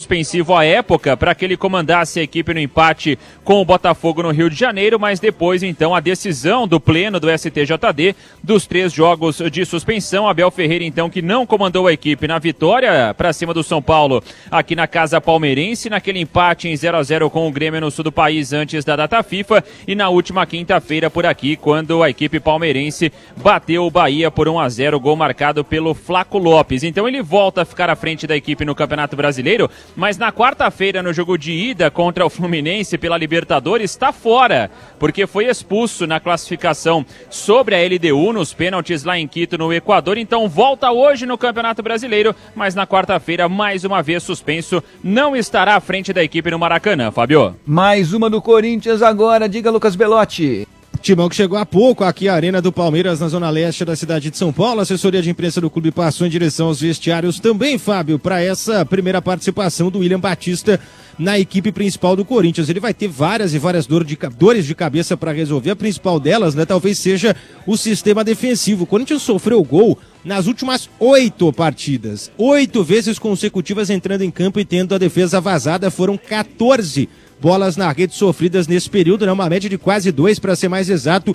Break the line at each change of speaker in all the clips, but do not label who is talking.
suspensivo à época para que ele comandasse a equipe no empate com o Botafogo no Rio de Janeiro, mas depois então a decisão do pleno do STJD dos 3 jogos de suspensão. Abel Ferreira então, que não comandou a equipe na vitória para cima do São Paulo aqui na casa palmeirense, naquele empate em 0-0 com o Grêmio no sul do país antes da data FIFA, e na última quinta-feira por aqui, quando a equipe palmeirense bateu o Bahia por 1-0, gol marcado pelo Flaco Lopes. Então ele volta a ficar à frente da equipe no Campeonato Brasileiro, mas na quarta-feira no jogo de ida contra o Fluminense pela Libertadores está fora, porque foi expulso na classificação sobre a LDU nos pênaltis lá em Quito, no Equador. Então volta hoje no Campeonato Brasileiro, mas na quarta-feira mais uma vez suspenso, não estará à frente da equipe no Maracanã, Fábio.
Mais uma do Corinthians agora, diga Lucas Belotti.
Timão que chegou há pouco aqui à Arena do Palmeiras, na zona leste da cidade de São Paulo. A assessoria de imprensa do clube passou em direção aos vestiários também, Fábio, para essa primeira participação do William Batista na equipe principal do Corinthians. Ele vai ter várias dores de cabeça para resolver. A principal delas, né, talvez seja o sistema defensivo. O Corinthians sofreu gol nas últimas 8 partidas. 8 vezes consecutivas entrando em campo e tendo a defesa vazada. Foram 14 bolas na rede sofridas nesse período, né? Uma média de quase 2, para ser mais exato,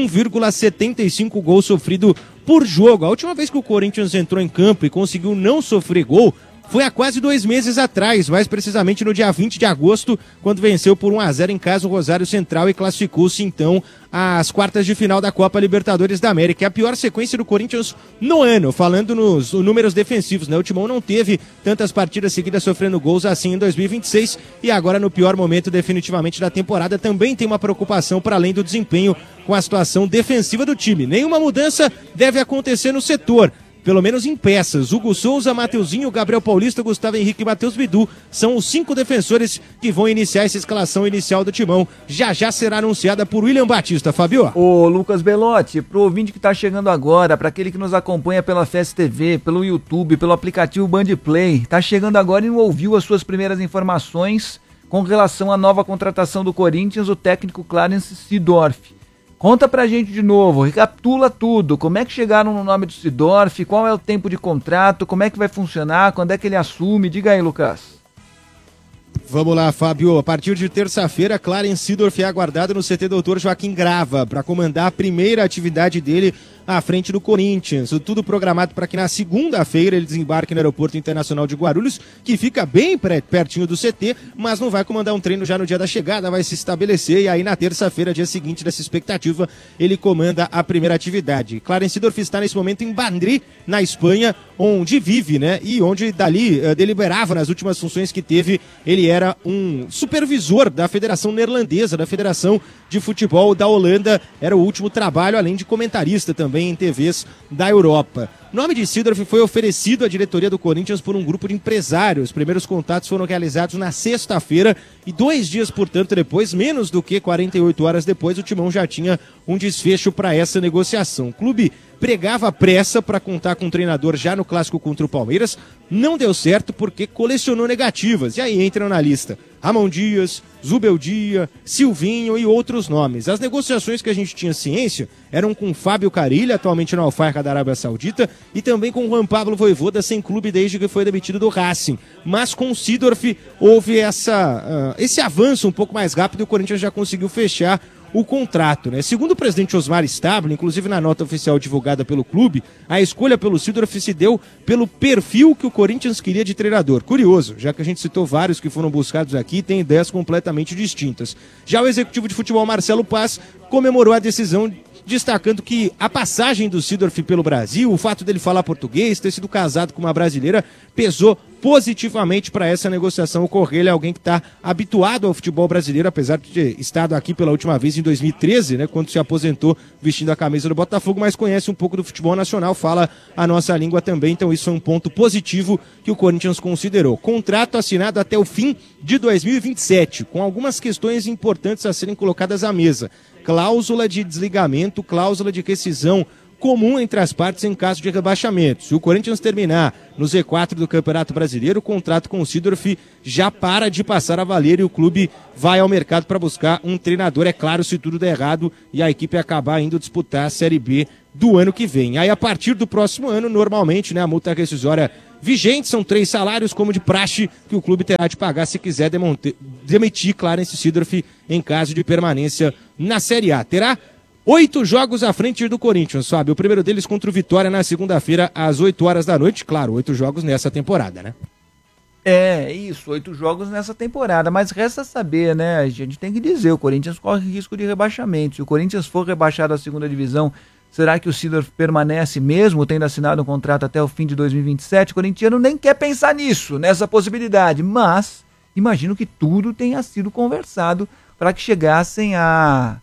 1,75 gols sofrido por jogo. A última vez que o Corinthians entrou em campo e conseguiu não sofrer gol foi há quase 2 meses atrás, mais precisamente no dia 20 de agosto, quando venceu por 1-0 em casa o Rosário Central e classificou-se então às quartas de final da Copa Libertadores da América. É a pior sequência do Corinthians no ano, falando nos números defensivos, né? O Timão não teve tantas partidas seguidas sofrendo gols assim em 2026 e agora no pior momento definitivamente da temporada também tem uma preocupação para além do desempenho com a situação defensiva do time. Nenhuma mudança deve acontecer no setor, pelo menos em peças. Hugo Souza, Mateuzinho, Gabriel Paulista, Gustavo Henrique e Matheus Bidu são os 5 defensores que vão iniciar essa escalação inicial do Timão. Já será anunciada por William Batista, Fabio.
Ô Lucas Belotti, pro ouvinte que tá chegando agora, para aquele que nos acompanha pela Fest TV, pelo YouTube, pelo aplicativo Bandplay, tá chegando agora e não ouviu as suas primeiras informações com relação à nova contratação do Corinthians, o técnico Clarence Seedorf. Conta pra gente de novo, recapitula tudo, como é que chegaram no nome do Seedorf, qual é o tempo de contrato, como é que vai funcionar, quando é que ele assume, diga aí, Lucas.
Vamos lá, Fábio, a partir de terça-feira, Clarence Seedorf é aguardado no CT Dr. Joaquim Grava para comandar a primeira atividade dele à frente do Corinthians. Tudo programado para que na segunda-feira ele desembarque no Aeroporto Internacional de Guarulhos, que fica bem pertinho do CT, mas não vai comandar um treino já no dia da chegada, vai se estabelecer e aí na terça-feira, dia seguinte dessa expectativa, ele comanda a primeira atividade. Clarence Seedorf está nesse momento em Madrid, na Espanha, onde vive, né? E onde dali deliberava nas últimas funções que teve. Ele era um supervisor da Federação Neerlandesa, da Federação de Futebol da Holanda, era o último trabalho, além de comentarista também em TVs da Europa. O nome de Seedorf foi oferecido à diretoria do Corinthians por um grupo de empresários. Os primeiros contatos foram realizados na sexta-feira e 2 dias, portanto, depois, menos do que 48 horas depois, o Timão já tinha um desfecho para essa negociação. O clube pregava pressa para contar com o treinador já no clássico contra o Palmeiras, não deu certo porque colecionou negativas, e aí entram na lista Ramon Dias, Zubeldia, Silvinho e outros nomes. As negociações que a gente tinha ciência eram com Fábio Carilli, atualmente no Al-Fahd da Arábia Saudita, e também com Juan Pablo Vojvoda, sem clube desde que foi demitido do Racing. Mas com o Seedorf houve esse avanço um pouco mais rápido e o Corinthians já conseguiu fechar o contrato, né? Segundo o presidente Osmar Stabile, inclusive na nota oficial divulgada pelo clube, a escolha pelo Seedorf se deu pelo perfil que o Corinthians queria de treinador. Curioso, já que a gente citou vários que foram buscados aqui, tem ideias completamente distintas. Já o executivo de futebol Marcelo Paz comemorou a decisão, destacando que a passagem do Seedorf pelo Brasil, o fato dele falar português, ter sido casado com uma brasileira, pesou positivamente para essa negociação ocorrer. Ele é alguém que está habituado ao futebol brasileiro, apesar de ter estado aqui pela última vez em 2013, né, quando se aposentou vestindo a camisa do Botafogo, mas conhece um pouco do futebol nacional, fala a nossa língua também, então isso é um ponto positivo que o Corinthians considerou. Contrato assinado até o fim de 2027, com algumas questões importantes a serem colocadas à mesa. Cláusula de desligamento, cláusula de rescisão comum entre as partes em caso de rebaixamento. Se o Corinthians terminar no Z4 do Campeonato Brasileiro, o contrato com o Seedorf já para de passar a valer e o clube vai ao mercado para buscar um treinador, é claro, se tudo der errado e a equipe acabar indo disputar a Série B do ano que vem. Aí a partir do próximo ano, normalmente, né, a multa rescisória vigente são 3 salários, como de praxe, que o clube terá de pagar se quiser demitir Clarence Seedorf em caso de permanência na Série A. Terá 8 jogos à frente do Corinthians, Fábio. O primeiro deles contra o Vitória na segunda-feira, às 8 horas da noite. Claro, 8 jogos nessa temporada, né?
É, isso, 8 jogos nessa temporada. Mas resta saber, né? A gente tem que dizer, o Corinthians corre risco de rebaixamento. Se o Corinthians for rebaixado à segunda divisão, será que o Seedorf permanece mesmo, tendo assinado um contrato até o fim de 2027? O corintiano nem quer pensar nisso, nessa possibilidade. Mas imagino que tudo tenha sido conversado para que chegassem a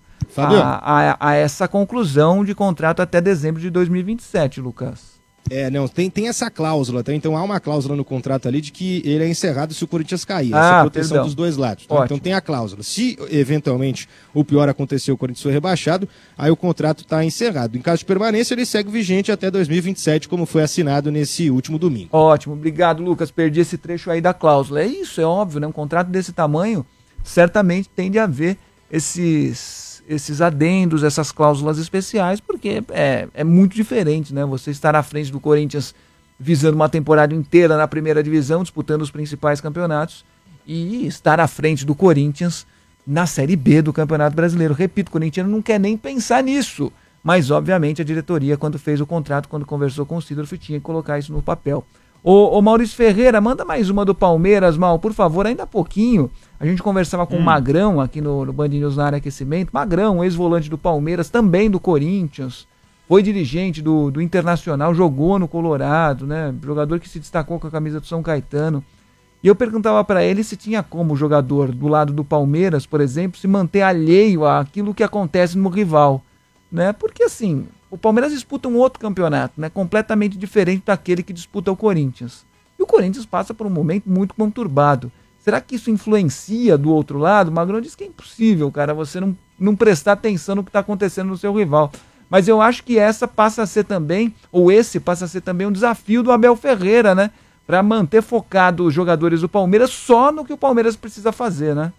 essa conclusão de contrato até dezembro de 2027, Lucas.
Não, tem essa cláusula, tá? Então há uma cláusula no contrato ali de que ele é encerrado se o Corinthians cair, essa proteção dos dois lados. Tá? Então tem a cláusula. Se eventualmente o pior aconteceu, o Corinthians foi rebaixado, aí o contrato está encerrado. Em caso de permanência, ele segue vigente até 2027, como foi assinado nesse último domingo.
Ótimo, obrigado, Lucas. Perdi esse trecho aí da cláusula. É isso, é óbvio, né? Um contrato desse tamanho certamente tem de haver esses adendos, essas cláusulas especiais, porque é muito diferente, né? Você estar à frente do Corinthians visando uma temporada inteira na primeira divisão, disputando os principais campeonatos, e estar à frente do Corinthians na Série B do Campeonato Brasileiro. Repito, o corintiano não quer nem pensar nisso, mas obviamente a diretoria, quando fez o contrato, quando conversou com o Seedorf, tinha que colocar isso no papel. Ô Maurício Ferreira, manda mais uma do Palmeiras, Mal, por favor, ainda há pouquinho. A gente conversava com o Magrão aqui no Band News na área aquecimento. Magrão, ex-volante do Palmeiras, também do Corinthians, foi dirigente do Internacional, jogou no Colorado, né? Jogador que se destacou com a camisa do São Caetano. E eu perguntava para ele se tinha como o jogador do lado do Palmeiras, por exemplo, se manter alheio àquilo que acontece no rival, né? Porque assim, o Palmeiras disputa um outro campeonato, né? Completamente diferente daquele que disputa o Corinthians. E o Corinthians passa por um momento muito conturbado. Será que isso influencia do outro lado? O Magrão diz que é impossível, cara, você não prestar atenção no que está acontecendo no seu rival. Mas eu acho que esse passa a ser também um desafio do Abel Ferreira, né? Para manter focado os jogadores do Palmeiras só no que o Palmeiras precisa fazer, né?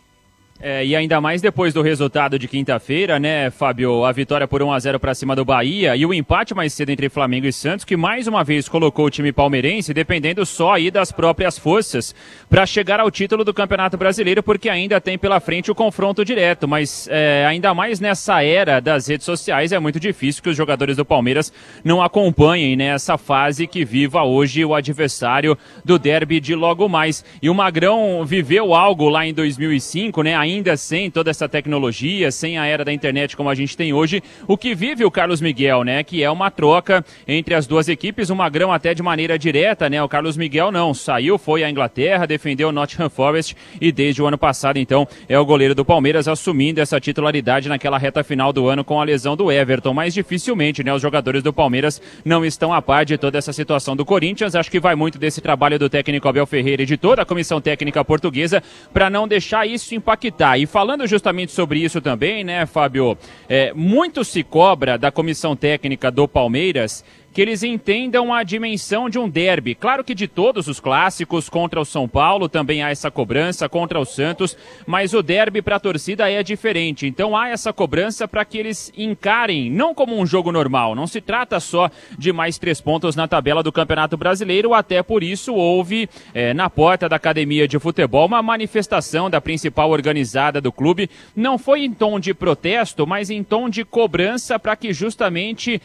E ainda mais depois do resultado de quinta-feira, né, Fábio? A vitória por 1-0 para cima do Bahia e o empate mais cedo entre Flamengo e Santos, que mais uma vez colocou o time palmeirense dependendo só aí das próprias forças para chegar ao título do Campeonato Brasileiro, porque ainda tem pela frente o confronto direto, mas ainda mais nessa era das redes sociais é muito difícil que os jogadores do Palmeiras não acompanhem, né, essa fase que viva hoje o adversário do derby de logo mais. E o Magrão viveu algo lá em 2005, né, ainda sem toda essa tecnologia, sem a era da internet como a gente tem hoje, o que vive o Carlos Miguel, né, que é uma troca entre as duas equipes, o Magrão até de maneira direta, né, o Carlos Miguel não, saiu, foi à Inglaterra, defendeu o Nottingham Forest e desde o ano passado, então, é o goleiro do Palmeiras assumindo essa titularidade naquela reta final do ano com a lesão do Everton, mas dificilmente, né, os jogadores do Palmeiras não estão a par de toda essa situação do Corinthians. Acho que vai muito desse trabalho do técnico Abel Ferreira e de toda a comissão técnica portuguesa para não deixar isso impactar. E falando justamente sobre isso também, né, Fábio, muito se cobra da comissão técnica do Palmeiras que eles entendam a dimensão de um derby. Claro que de todos os clássicos, contra o São Paulo também há essa cobrança, contra o Santos, mas o derby para a torcida é diferente. Então há essa cobrança para que eles encarem, não como um jogo normal, não se trata só de mais 3 pontos na tabela do Campeonato Brasileiro, até por isso houve na porta da academia de futebol uma manifestação da principal organizada do clube. Não foi em tom de protesto, mas em tom de cobrança para que justamente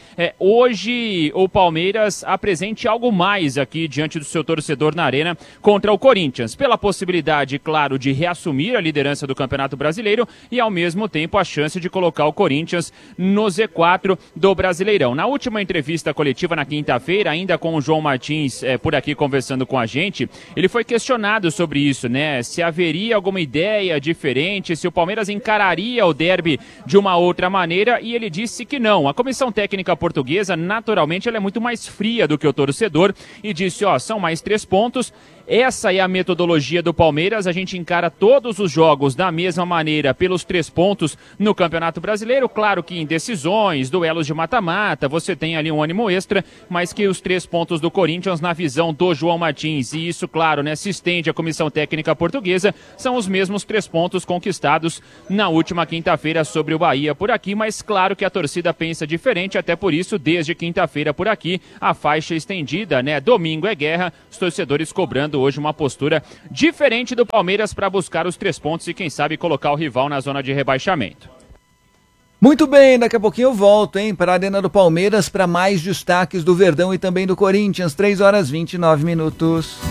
hoje o Palmeiras apresente algo mais aqui diante do seu torcedor na arena contra o Corinthians, pela possibilidade, claro, de reassumir a liderança do Campeonato Brasileiro e ao mesmo tempo a chance de colocar o Corinthians no Z4 do Brasileirão. Na última entrevista coletiva na quinta-feira, ainda com o João Martins por aqui conversando com a gente, ele foi questionado sobre isso, né? Se haveria alguma ideia diferente, se o Palmeiras encararia o derby de uma outra maneira, e ele disse que não. A comissão técnica portuguesa, naturalmente, ela é muito mais fria do que o torcedor e disse, são mais 3 pontos, Essa é a metodologia do Palmeiras, a gente encara todos os jogos da mesma maneira, pelos 3 pontos no Campeonato Brasileiro, claro que em decisões, duelos de mata-mata, você tem ali um ânimo extra, mas que os 3 pontos do Corinthians na visão do João Martins, e isso, claro, né, se estende à comissão técnica portuguesa, são os mesmos 3 pontos conquistados na última quinta-feira sobre o Bahia por aqui, mas claro que a torcida pensa diferente, até por isso, desde quinta-feira por aqui, a faixa estendida, né, domingo é guerra, os torcedores cobrando hoje uma postura diferente do Palmeiras para buscar os 3 pontos e quem sabe colocar o rival na zona de rebaixamento.
Muito bem, daqui a pouquinho eu volto, hein, para a Arena do Palmeiras para mais destaques do Verdão e também do Corinthians, 3 horas 29 minutos.